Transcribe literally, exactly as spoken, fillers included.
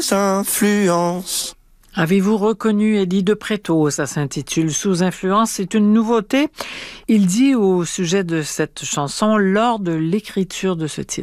influence. Avez-vous reconnu Eddie de Pretto? Ça s'intitule Sous influence. C'est une nouveauté. Il dit au sujet de cette chanson lors de l'écriture de ce titre.